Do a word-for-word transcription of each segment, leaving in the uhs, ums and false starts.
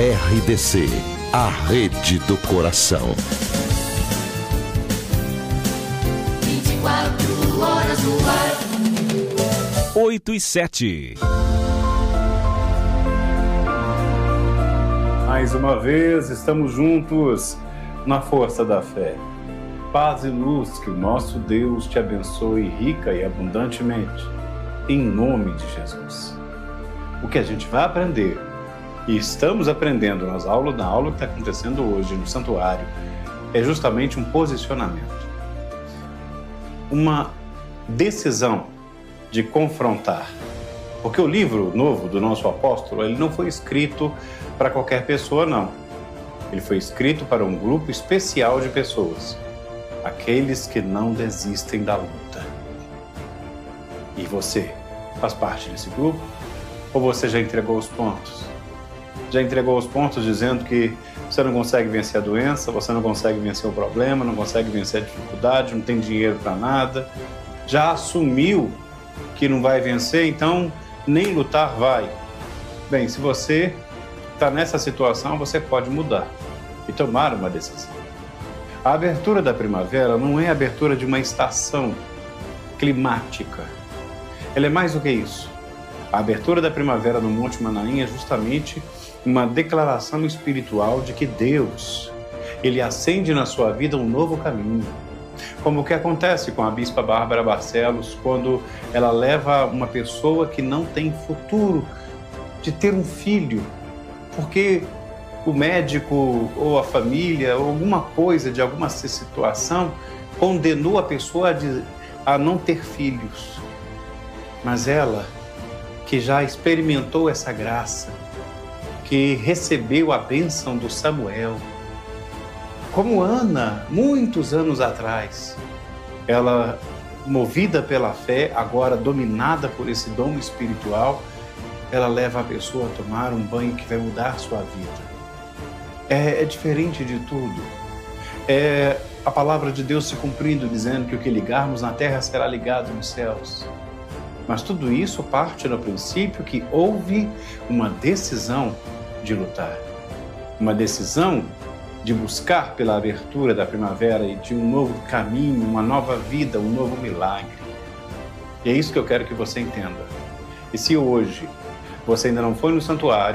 R D C, a rede do coração. vinte e quatro horas no ar. oito e sete. Mais uma vez, estamos juntos na força da fé. Paz e luz, que o nosso Deus te abençoe rica e abundantemente, em nome de Jesus. O que a gente vai aprender, e estamos aprendendo nas aulas, na aula que está acontecendo hoje no santuário, é justamente um posicionamento. Uma decisão de confrontar. Porque o livro novo do nosso apóstolo, ele não foi escrito para qualquer pessoa, não. Ele foi escrito para um grupo especial de pessoas. Aqueles que não desistem da luta. E você faz parte desse grupo? Ou você já entregou os pontos? Já entregou os pontos dizendo que você não consegue vencer a doença, você não consegue vencer o problema, não consegue vencer a dificuldade, não tem dinheiro para nada. Já assumiu que não vai vencer, então nem lutar vai. Bem, se você está nessa situação, você pode mudar e tomar uma decisão. A abertura da primavera não é a abertura de uma estação climática. Ela é mais do que isso. A abertura da primavera no Monte Manaim é justamente uma declaração espiritual de que Deus, Ele acende na sua vida um novo caminho. Como o que acontece com a bispa Bárbara Barcelos, quando ela leva uma pessoa que não tem futuro de ter um filho, porque o médico ou a família ou alguma coisa de alguma situação condenou a pessoa a não ter filhos. Mas ela, que já experimentou essa graça, que recebeu a bênção do Samuel, como Ana, muitos anos atrás, ela, movida pela fé, agora dominada por esse dom espiritual, ela leva a pessoa a tomar um banho que vai mudar a sua vida. É, é diferente de tudo. É a palavra de Deus se cumprindo, dizendo que o que ligarmos na terra será ligado nos céus. Mas tudo isso parte do princípio que houve uma decisão de lutar. Uma decisão de buscar pela abertura da primavera e de um novo caminho, uma nova vida, um novo milagre. E é isso que eu quero que você entenda. E se hoje você ainda não foi no santuário,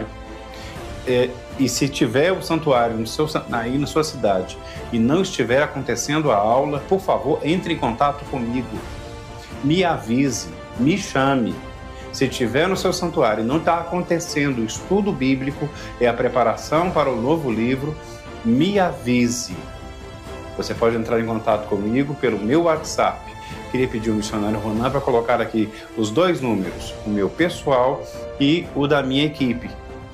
é, e se tiver o santuário no seu, aí na sua cidade e não estiver acontecendo a aula, por favor, entre em contato comigo. Me avise, me chame. Se estiver no seu santuário e não está acontecendo o estudo bíblico, é a preparação para o novo livro, me avise. Você pode entrar em contato comigo pelo meu WhatsApp. Queria pedir ao missionário Ronan para colocar aqui os dois números, o meu pessoal e o da minha equipe.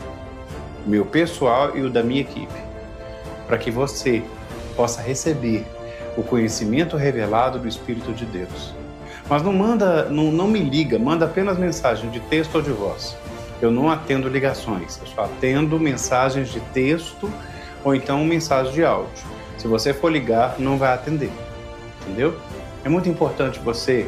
O meu pessoal e o da minha equipe. Para que você possa receber o conhecimento revelado do Espírito de Deus. Mas não manda, não, não me liga, manda apenas mensagem de texto ou de voz. Eu não atendo ligações, eu só atendo mensagens de texto ou então mensagem de áudio. Se você for ligar, não vai atender, entendeu? É muito importante você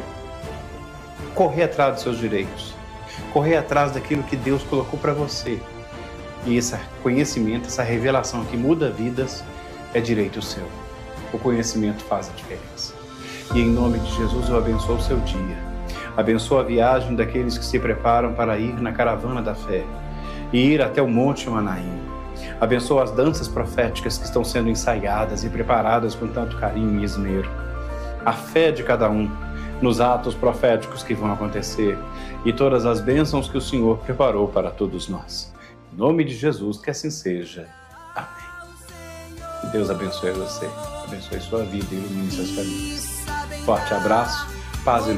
correr atrás dos seus direitos, correr atrás daquilo que Deus colocou para você. E esse conhecimento, essa revelação que muda vidas, é direito seu. O conhecimento faz a diferença. E em nome de Jesus eu abençoo o seu dia. Abençoo a viagem daqueles que se preparam para ir na caravana da fé e ir até o Monte Manaim. Abençoa as danças proféticas que estão sendo ensaiadas e preparadas com tanto carinho e esmero. A fé de cada um nos atos proféticos que vão acontecer e todas as bênçãos que o Senhor preparou para todos nós. Em nome de Jesus, que assim seja. Amém. Que Deus abençoe você, abençoe sua vida e ilumine seus caminhos. Forte abraço, paz e